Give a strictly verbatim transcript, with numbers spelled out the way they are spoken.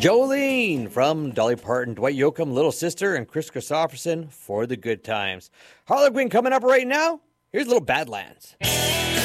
Jolene from Dolly Parton, Dwight Yoakam, Little Sister, and Chris Christopherson for the good times. Harlequin coming up right now. Here's a little Badlands.